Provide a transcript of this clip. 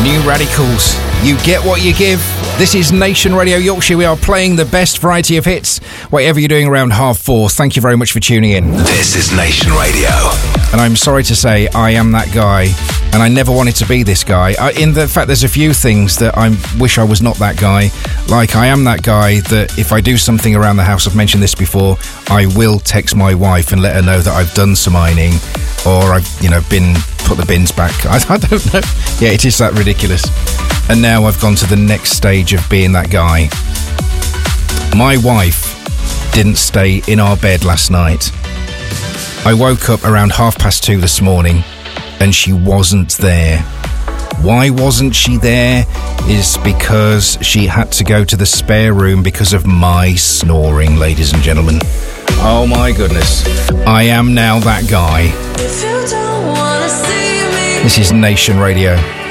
New Radicals, You Get What You Give. This is Nation Radio Yorkshire. We are playing the best variety of hits, whatever you're doing around 4:30. Thank you very much for tuning in. This is Nation Radio. And I'm sorry to say, I am that guy, and I never wanted to be this guy. In the fact, there's a few things that I wish I was not that guy. Like, I am that guy that if I do something around the house, I've mentioned this before, I will text my wife and let her know that I've done some ironing, or I've, put the bins back. I don't know. Yeah, it is that ridiculous. And now I've gone to the next stage of being that guy. My wife didn't stay in our bed last night. I woke up around 2:30 this morning and she wasn't there. Why wasn't she there? Is because she had to go to the spare room because of my snoring, ladies and gentlemen. Oh my goodness. I am now that guy. This is Nation Radio.